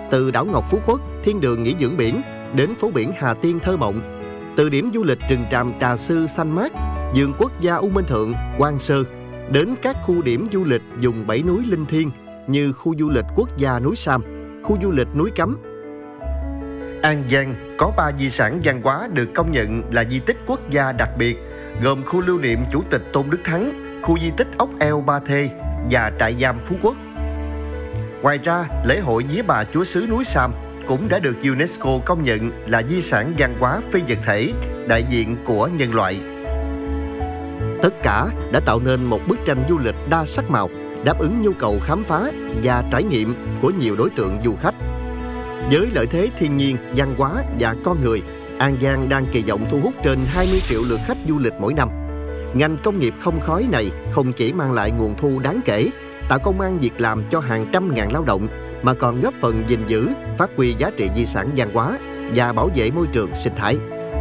từ đảo Ngọc Phú Quốc, thiên đường nghỉ dưỡng biển, đến phố biển Hà Tiên thơ mộng, từ điểm du lịch rừng tràm Trà Sư xanh mát, vườn quốc gia U Minh Thượng, Quan Sơ, đến các khu điểm du lịch vùng 7 núi linh thiêng như khu du lịch quốc gia núi Sam, khu du lịch núi Cấm. An Giang có 3 di sản văn hóa được công nhận là di tích quốc gia đặc biệt, gồm khu lưu niệm Chủ tịch Tôn Đức Thắng, khu di tích ốc eo Ba Thê và trại giam Phú Quốc. Ngoài ra, lễ hội Vía Bà Chúa xứ núi Sam cũng đã được UNESCO công nhận là di sản văn hóa phi vật thể đại diện của nhân loại. Tất cả đã tạo nên một bức tranh du lịch đa sắc màu, đáp ứng nhu cầu khám phá và trải nghiệm của nhiều đối tượng du khách. Với lợi thế thiên nhiên, văn hóa và con người, An Giang đang kỳ vọng thu hút trên 20 triệu lượt khách du lịch mỗi năm. Ngành công nghiệp không khói này không chỉ mang lại nguồn thu đáng kể, tạo công ăn việc làm cho hàng trăm ngàn lao động, mà còn góp phần gìn giữ, phát huy giá trị di sản văn hóa và bảo vệ môi trường sinh thái.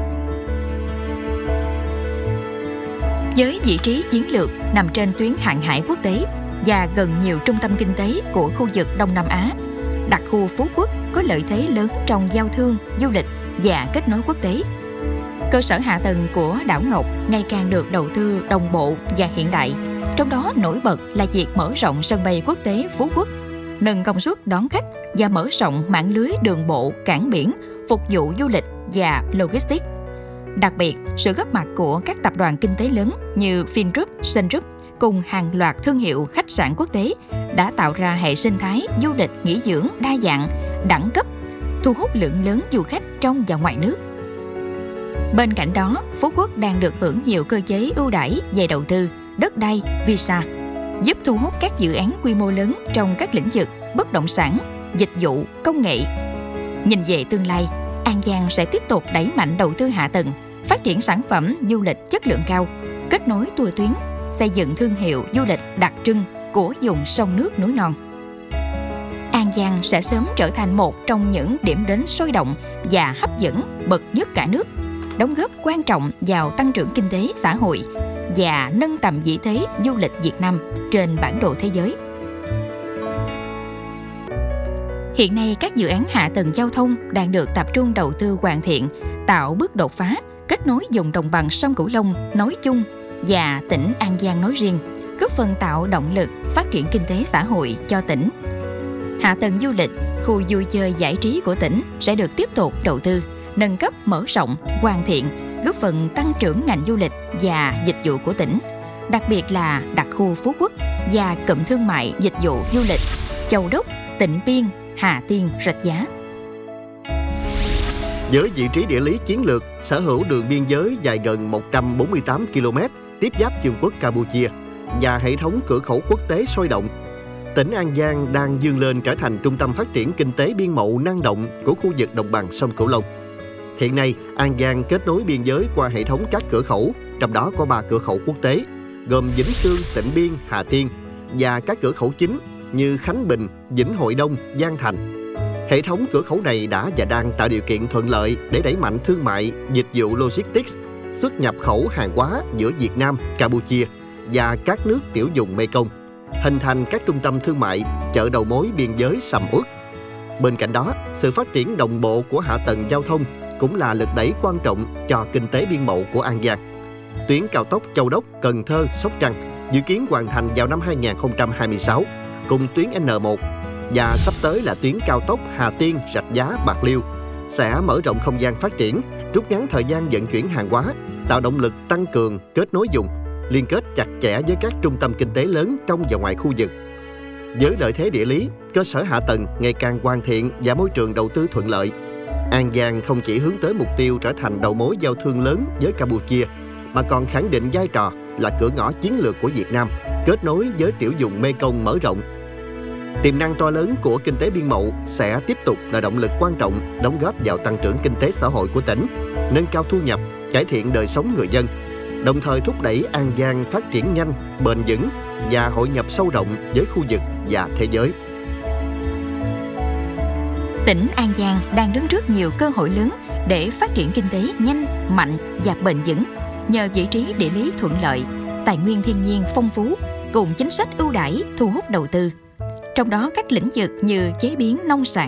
Với vị trí chiến lược nằm trên tuyến hàng hải quốc tế và gần nhiều trung tâm kinh tế của khu vực Đông Nam Á, đặc khu Phú Quốc có lợi thế lớn trong giao thương, du lịch và kết nối quốc tế. Cơ sở hạ tầng của đảo Ngọc ngày càng được đầu tư đồng bộ và hiện đại, trong đó nổi bật là việc mở rộng sân bay quốc tế Phú Quốc, nâng công suất đón khách và mở rộng mạng lưới đường bộ, cảng biển, phục vụ du lịch và logistics. Đặc biệt, sự góp mặt của các tập đoàn kinh tế lớn như Vingroup, Sun Group cùng hàng loạt thương hiệu khách sạn quốc tế đã tạo ra hệ sinh thái du lịch nghỉ dưỡng đa dạng, đẳng cấp, thu hút lượng lớn du khách trong và ngoài nước. Bên cạnh đó, Phú Quốc đang được hưởng nhiều cơ chế ưu đãi về đầu tư, đất đai, visa, giúp thu hút các dự án quy mô lớn trong các lĩnh vực bất động sản, dịch vụ, công nghệ. Nhìn về tương lai, An Giang sẽ tiếp tục đẩy mạnh đầu tư hạ tầng, phát triển sản phẩm du lịch chất lượng cao, kết nối tour tuyến, xây dựng thương hiệu du lịch đặc trưng của vùng sông nước núi non. An Giang sẽ sớm trở thành một trong những điểm đến sôi động và hấp dẫn bậc nhất cả nước, đóng góp quan trọng vào tăng trưởng kinh tế xã hội và nâng tầm vị thế du lịch Việt Nam trên bản đồ thế giới. Hiện nay, các dự án hạ tầng giao thông đang được tập trung đầu tư hoàn thiện, tạo bước đột phá, kết nối vùng đồng bằng sông Cửu Long nói chung và tỉnh An Giang nói riêng, góp phần tạo động lực phát triển kinh tế xã hội cho tỉnh. Hạ tầng du lịch, khu vui chơi giải trí của tỉnh sẽ được tiếp tục đầu tư, nâng cấp, mở rộng, hoàn thiện, góp phần tăng trưởng ngành du lịch và dịch vụ của tỉnh, đặc biệt là đặc khu Phú Quốc và cụm thương mại dịch vụ du lịch Châu Đốc, Tịnh Biên, Hà Tiên, Rạch Giá. Với vị trí địa lý chiến lược, sở hữu đường biên giới dài gần 148 km tiếp giáp Vương quốc Campuchia và hệ thống cửa khẩu quốc tế sôi động, tỉnh An Giang đang vươn lên trở thành trung tâm phát triển kinh tế biên mậu năng động của khu vực đồng bằng sông Cửu Long. Hiện nay, An Giang kết nối biên giới qua hệ thống các cửa khẩu, trong đó có 3 cửa khẩu quốc tế, gồm Vĩnh Sương, Tịnh Biên, Hà Tiên, và các cửa khẩu chính như Khánh Bình, Vĩnh Hội Đông, Giang Thành. Hệ thống cửa khẩu này đã và đang tạo điều kiện thuận lợi để đẩy mạnh thương mại, dịch vụ logistics, xuất nhập khẩu hàng hóa giữa Việt Nam, Campuchia và các nước tiểu vùng Mekong, hình thành các trung tâm thương mại, chợ đầu mối biên giới sầm uất. Bên cạnh đó, sự phát triển đồng bộ của hạ tầng giao thông cũng là lực đẩy quan trọng cho kinh tế biên mậu của An Giang. Tuyến cao tốc Châu Đốc, Cần Thơ, Sóc Trăng dự kiến hoàn thành vào năm 2026, cùng tuyến N1, và sắp tới là tuyến cao tốc Hà Tiên, Rạch Giá, Bạc Liêu, sẽ mở rộng không gian phát triển, rút ngắn thời gian vận chuyển hàng hóa, tạo động lực tăng cường kết nối vùng, liên kết chặt chẽ với các trung tâm kinh tế lớn trong và ngoài khu vực. Với lợi thế địa lý, cơ sở hạ tầng ngày càng hoàn thiện và môi trường đầu tư thuận lợi, An Giang không chỉ hướng tới mục tiêu trở thành đầu mối giao thương lớn với Campuchia, mà còn khẳng định vai trò là cửa ngõ chiến lược của Việt Nam, kết nối với tiểu vùng Mekong mở rộng. Tiềm năng to lớn của kinh tế biên mậu sẽ tiếp tục là động lực quan trọng đóng góp vào tăng trưởng kinh tế xã hội của tỉnh, nâng cao thu nhập, cải thiện đời sống người dân, đồng thời thúc đẩy An Giang phát triển nhanh, bền vững và hội nhập sâu rộng với khu vực và thế giới. Tỉnh An Giang đang đứng trước nhiều cơ hội lớn để phát triển kinh tế nhanh, mạnh và bền vững nhờ vị trí địa lý thuận lợi, tài nguyên thiên nhiên phong phú cùng chính sách ưu đãi thu hút đầu tư. Trong đó các lĩnh vực như chế biến nông sản,